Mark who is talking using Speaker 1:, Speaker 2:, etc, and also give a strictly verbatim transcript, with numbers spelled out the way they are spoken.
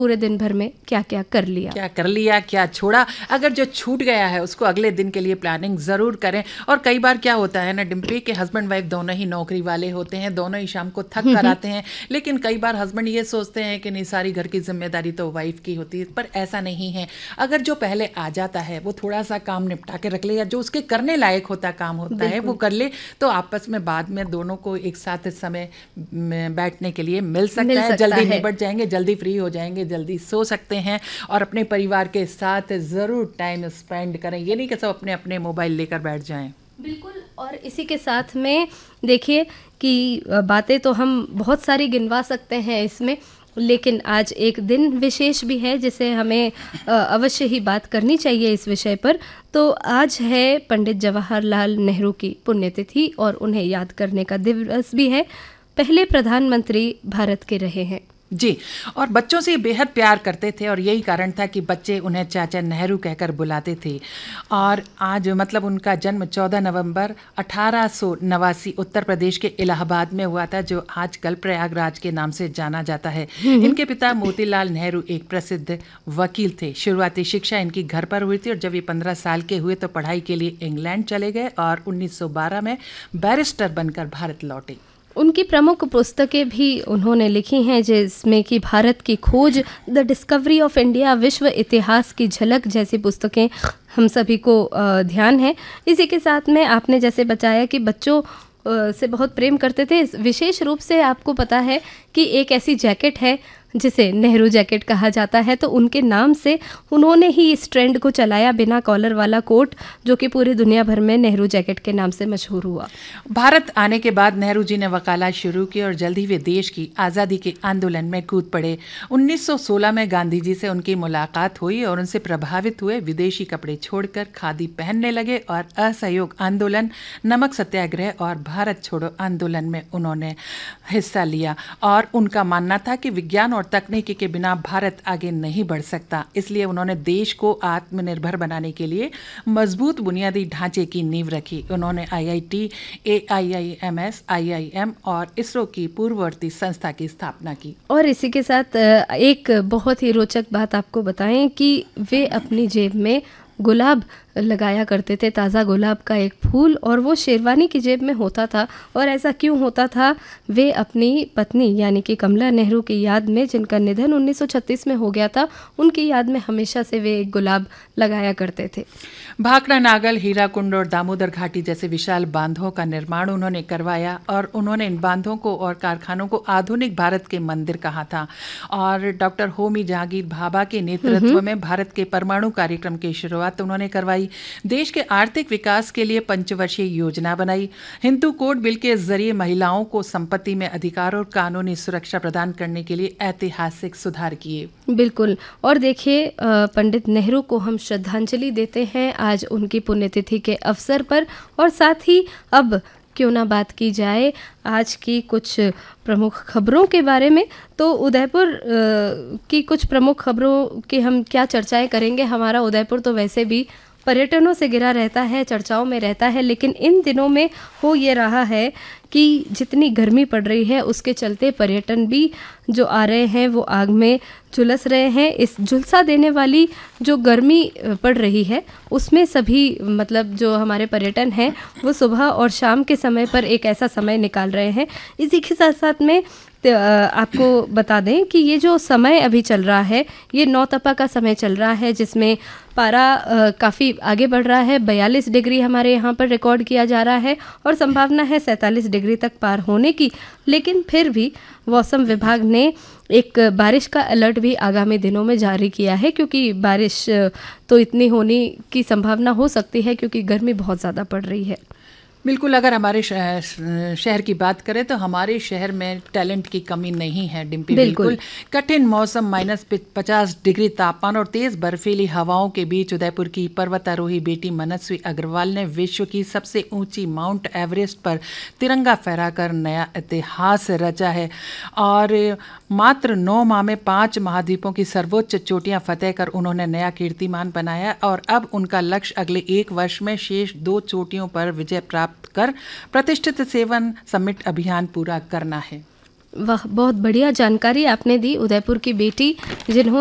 Speaker 1: पूरे दिन भर में क्या क्या कर लिया
Speaker 2: क्या कर लिया क्या छोड़ा। अगर जो छूट गया है उसको अगले दिन के लिए प्लानिंग ज़रूर करें। और कई बार क्या होता है ना डिम्पी के हस्बैंड वाइफ दोनों ही नौकरी वाले होते हैं, दोनों ही शाम को थक कर आते हैं, लेकिन कई बार हस्बैंड ये सोचते हैं कि नहीं सारी घर की जिम्मेदारी तो वाइफ की होती है, पर ऐसा नहीं है। अगर जो पहले आ जाता है वो थोड़ा सा काम निपटा के रख ले या जो उसके करने लायक होता काम होता है वो कर ले, तो आपस में बाद में दोनों को एक साथ समय में बैठने के लिए मिल सकता
Speaker 1: मिल
Speaker 2: है,
Speaker 1: सकता
Speaker 2: जल्दी
Speaker 1: है।
Speaker 2: निपट जाएंगे, जल्दी फ्री हो जाएंगे, जल्दी सो सकते हैं और अपने परिवार के साथ ज़रूर टाइम स्पेंड करें। ये नहीं कि सब अपने अपने मोबाइल लेकर बैठ जाएं।
Speaker 1: बिल्कुल। और इसी के साथ में देखिए कि बातें तो हम बहुत सारी गिनवा सकते हैं इसमें, लेकिन आज एक दिन विशेष भी है जिसे हमें अ, अवश्य ही बात करनी चाहिए इस विषय पर। तो आज है पंडित जवाहरलाल नेहरू की पुण्यतिथि और उन्हें याद करने का दिवस भी है। पहले प्रधानमंत्री भारत के रहे हैं
Speaker 2: जी, और बच्चों से बेहद प्यार करते थे और यही कारण था कि बच्चे उन्हें चाचा नेहरू कहकर बुलाते थे। और आज मतलब उनका जन्म चौदह नवंबर अठारह सौ नवासी उत्तर प्रदेश के इलाहाबाद में हुआ था, जो आजकल प्रयागराज के नाम से जाना जाता है। इनके पिता मोतीलाल नेहरू एक प्रसिद्ध वकील थे। शुरुआती शिक्षा इनकी घर पर हुई थी और जब ये पंद्रह साल के हुए तो पढ़ाई के लिए इंग्लैंड चले गए और उन्नीस सौ बारह में बैरिस्टर बनकर भारत लौटे।
Speaker 1: उनकी प्रमुख पुस्तकें भी उन्होंने लिखी हैं, जिसमें कि भारत की खोज, द डिस्कवरी ऑफ इंडिया, विश्व इतिहास की झलक जैसी पुस्तकें हम सभी को ध्यान है। इसी के साथ में आपने जैसे बताया कि बच्चों से बहुत प्रेम करते थे। विशेष रूप से आपको पता है कि एक ऐसी जैकेट है जिसे नेहरू जैकेट कहा जाता है, तो उनके नाम से उन्होंने ही इस ट्रेंड को चलाया, बिना कॉलर वाला कोट, जो कि पूरी दुनिया भर में नेहरू जैकेट के नाम से मशहूर हुआ।
Speaker 2: भारत आने के बाद नेहरू जी ने वकालत शुरू की और जल्द ही वे देश की आज़ादी के आंदोलन में कूद पड़े। उन्नीस सौ सोलह में गांधी जी से उनकी मुलाकात हुई और उनसे प्रभावित हुए विदेशी कपड़े छोड़कर खादी पहनने लगे और असहयोग आंदोलन, नमक सत्याग्रह और भारत छोड़ो आंदोलन में उन्होंने हिस्सा लिया। और उनका मानना था कि विज्ञान और तकनीकी के बिना भारत आगे नहीं बढ़ सकता, इसलिए उन्होंने देश को आत्मनिर्भर बनाने के लिए मजबूत बुनियादी ढांचे की नींव रखी। उन्होंने आईआईटी, एआईआईएमएस, आईआईएम और इसरो की पूर्ववर्ती संस्था की स्थापना की।
Speaker 1: और इसी के साथ एक बहुत ही रोचक बात आपको बताएं कि वे अपनी जेब में गुलाब लगाया करते थे, ताज़ा गुलाब का एक फूल, और वो शेरवानी की जेब में होता था। और ऐसा क्यों होता था? वे अपनी पत्नी यानी कि कमला नेहरू की याद में, जिनका निधन उन्नीस सौ छत्तीस में हो गया था, उनकी याद में हमेशा से वे एक गुलाब लगाया करते थे।
Speaker 2: भाखड़ा नागल, हीराकुंड और दामोदर घाटी जैसे विशाल बांधों का निर्माण उन्होंने करवाया और उन्होंने इन बांधों को और कारखानों को आधुनिक भारत के मंदिर कहा था। और डॉक्टर होमी जहांगीर भाभा के नेतृत्व में भारत के परमाणु कार्यक्रम की शुरुआत उन्होंने करवाई। देश के आर्थिक विकास के लिए पंचवर्षीय योजना बनाई। हिंदू कोड बिल के जरिए महिलाओं को संपत्ति में अधिकार और कानूनी सुरक्षा प्रदान करने के लिए ऐतिहासिक सुधार किए।
Speaker 1: बिल्कुल। और देखिए, पंडित नेहरू को हम श्रद्धांजलि देते हैं आज उनकी पुण्यतिथि के अवसर पर। और साथ ही अब क्यों ना बात की जाए आज की कुछ प्रमुख खबरों के बारे में। तो उदयपुर की कुछ प्रमुख खबरों की हम क्या चर्चाएं करेंगे। हमारा उदयपुर तो वैसे भी पर्यटनों से घिरा रहता है, चर्चाओं में रहता है, लेकिन इन दिनों में हो ये रहा है कि जितनी गर्मी पड़ रही है उसके चलते पर्यटन भी जो आ रहे हैं वो आग में झुलस रहे हैं। इस झुलसा देने वाली जो गर्मी पड़ रही है उसमें सभी मतलब जो हमारे पर्यटन हैं वो सुबह और शाम के समय पर एक ऐसा समय निकाल रहे हैं। इसी के साथ साथ में आपको बता दें कि ये जो समय अभी चल रहा है ये नौतपा का समय चल रहा है, जिसमें पारा काफ़ी आगे बढ़ रहा है। बयालीस डिग्री हमारे यहाँ पर रिकॉर्ड किया जा रहा है और संभावना है सैंतालीस डिग्री तक पार होने की। लेकिन फिर भी मौसम विभाग ने एक बारिश का अलर्ट भी आगामी दिनों में जारी किया है, क्योंकि बारिश तो इतनी होने की संभावना हो सकती है क्योंकि गर्मी बहुत ज़्यादा पड़ रही है।
Speaker 2: बिल्कुल, अगर हमारे शहर की बात करें तो हमारे शहर में टैलेंट की कमी नहीं है डिम्पी। बिल्कुल, बिल्कुल। कठिन मौसम, माइनस पचास डिग्री तापमान और तेज बर्फीली हवाओं के बीच उदयपुर की पर्वतारोही बेटी मनस्वी अग्रवाल ने विश्व की सबसे ऊंची माउंट एवरेस्ट पर तिरंगा फहराकर नया इतिहास रचा है। और मात्र नौ माह में पांच महाद्वीपों की सर्वोच्च चोटियां फतेह कर उन्होंने नया कीर्तिमान बनाया और अब उनका लक्ष्य अगले एक वर्ष में शेष दो चोटियों पर विजय प्राप्त कर प्रतिष्ठित सेवन समिट अभियान पूरा करना है।
Speaker 1: वाह! बहुत बढ़िया जानकारी आपने दी। उदयपुर की बेटी जिन्हों